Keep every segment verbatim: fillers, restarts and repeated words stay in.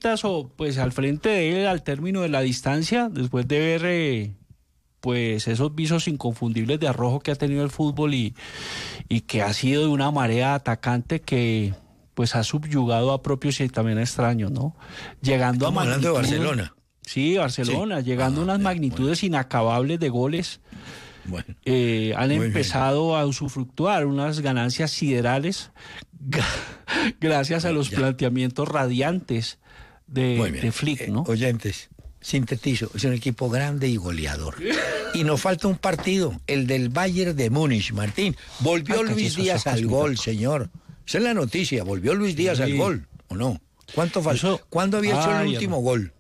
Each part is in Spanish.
vueltas o pues al frente de él al término de la distancia, después de ver eh, pues esos visos inconfundibles de arrojo que ha tenido el fútbol y, y que ha sido de una marea atacante que pues ha subyugado a propios y también a extraños, ¿no? Llegando Estamos a hablando de Barcelona. Sí, Barcelona, sí. Llegando ah, a unas magnitudes bueno. inacabables de goles. Bueno, eh, han empezado bien. a usufructuar unas ganancias siderales gracias a los ya. planteamientos radiantes de, de Flick, ¿no? Eh, oyentes, sintetizo, es un equipo grande y goleador. Y nos falta un partido, el del Bayern de Múnich, Martín. Volvió ah, Luis Díaz al gol, señor. Esa es la noticia, volvió Luis Díaz sí. al gol, ¿o no? ¿Cuánto faltó? ¿Cuándo había hecho Ay, el último Hernán. gol?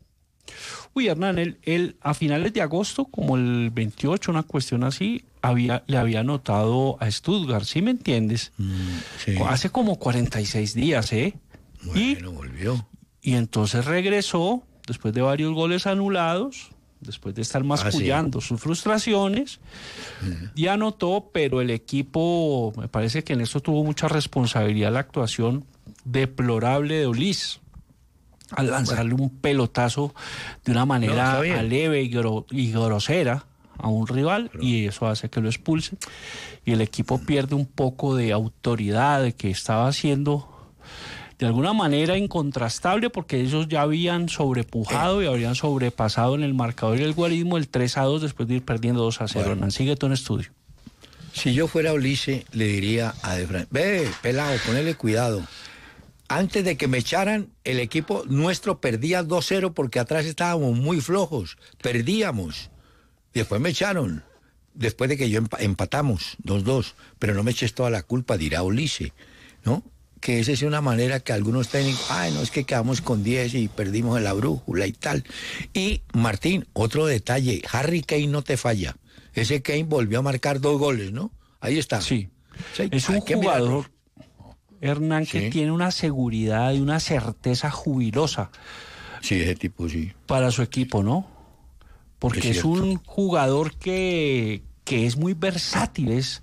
Uy, Hernán, él, él a finales de agosto, como el veintiocho, una cuestión así, había, le había anotado a Stuttgart, ¿sí me entiendes? Mm, sí. Hace como cuarenta y seis días, ¿eh? Bueno, y, volvió. Y entonces regresó, después de varios goles anulados, después de estar mascullando ah, sí. sus frustraciones, uh-huh. y anotó, pero el equipo, me parece que en esto tuvo mucha responsabilidad la actuación deplorable de Olís, al lanzarle bueno. un pelotazo de una manera no, aleve y, gro- y grosera a un rival, pero... y eso hace que lo expulse, y el equipo pierde un poco de autoridad de que estaba haciendo de alguna manera incontrastable, porque ellos ya habían sobrepujado eh. y habrían sobrepasado en el marcador y el guarismo el tres a dos después de ir perdiendo dos a cero. Bueno. Sigue tú en estudio. Si yo fuera Ulises, le diría a De Fran, ve, pelado, ponele cuidado. Antes de que me echaran, el equipo nuestro perdía dos cero porque atrás estábamos muy flojos, perdíamos. Después me echaron, después de que yo emp- empatamos dos dos, pero no me eches toda la culpa, dirá Ulises, ¿no? Que esa es una manera que algunos técnicos, ay, no, es que quedamos con diez y perdimos en la brújula y tal. Y, Martín, otro detalle, Harry Kane no te falla. Ese Kane volvió a marcar dos goles, ¿no? Ahí está. Sí, sí es un jugador... Hernán, sí. que tiene una seguridad y una certeza jubilosa. Sí, ese tipo, sí. Para su equipo, ¿no? Porque es, es un jugador que, que es muy versátil, es,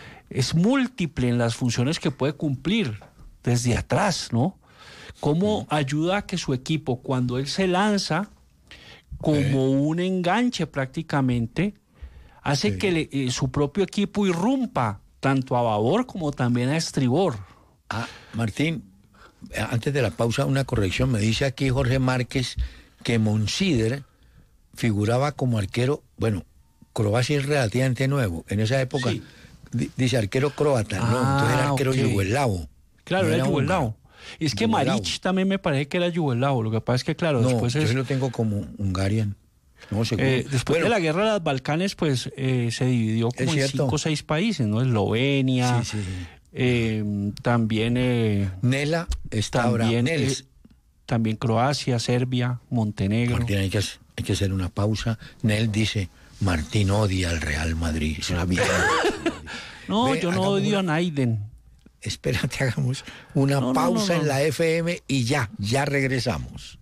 es múltiple en las funciones que puede cumplir desde atrás, ¿no? Cómo sí. ayuda a que su equipo, cuando él se lanza, como sí. un enganche prácticamente, hace sí. que le, eh, su propio equipo irrumpa, tanto a babor como también a estribor. Ah, Martín, antes de la pausa una corrección, me dice aquí Jorge Márquez que Monsider figuraba como arquero, bueno, Croacia es relativamente nuevo, en esa época sí. d- dice arquero croata, ah, no, entonces era arquero okay. yugoslavo. Claro, no era yugoslavo. Y es que yugoslavo. Maric también me parece que era yugoslavo, lo que pasa es que claro, no, después yo es... yo lo tengo como hungarian. No, eh, después bueno, de la guerra de los Balcanes, pues eh, se dividió como en cinco o seis países, ¿no? Eslovenia... Sí, sí, sí. Eh, también eh, Nela está ahora también, eh, también Croacia, Serbia, Montenegro. Martín, hay que, hay que hacer una pausa. Nel dice, Martín odia al Real Madrid. Es una vida. No, Ve, yo no odio una... a Naiden. Espérate, hagamos una no, pausa no, no, no. en la F M y ya, ya regresamos.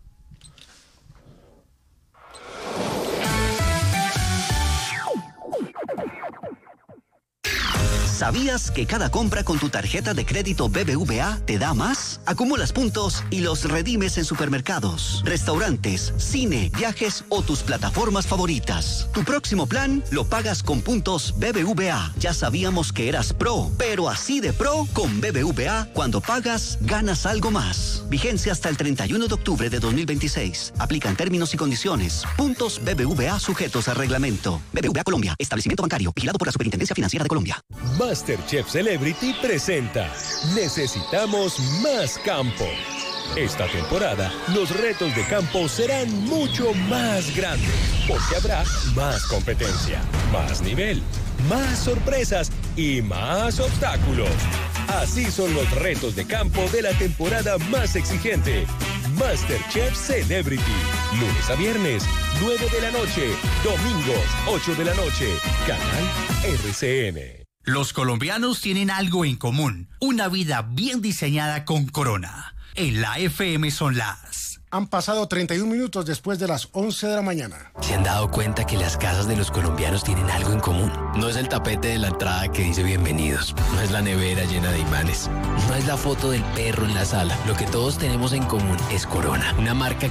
¿Sabías que cada compra con tu tarjeta de crédito B B V A te da más? Acumulas puntos y los redimes en supermercados, restaurantes, cine, viajes o tus plataformas favoritas. Tu próximo plan lo pagas con puntos B B V A. Ya sabíamos que eras pro, pero así de pro con B B V A, cuando pagas, ganas algo más. Vigencia hasta el treinta y uno de octubre de dos mil veintiséis. Aplican términos y condiciones. Puntos B B V A sujetos a reglamento. B B V A Colombia, establecimiento bancario, vigilado por la Superintendencia Financiera de Colombia. MasterChef Celebrity presenta Necesitamos más campo. Esta temporada, los retos de campo serán mucho más grandes, porque habrá más competencia, más nivel, más sorpresas y más obstáculos. Así son los retos de campo de la temporada más exigente. MasterChef Celebrity. Lunes a viernes, nueve de la noche. Domingos, ocho de la noche. Canal R C N. Los colombianos tienen algo en común, una vida bien diseñada con Corona. En la F M son las... Han pasado treinta y un minutos después de las once de la mañana. ¿Se han dado cuenta que las casas de los colombianos tienen algo en común? No es el tapete de la entrada que dice bienvenidos, no es la nevera llena de imanes, no es la foto del perro en la sala. Lo que todos tenemos en común es Corona, una marca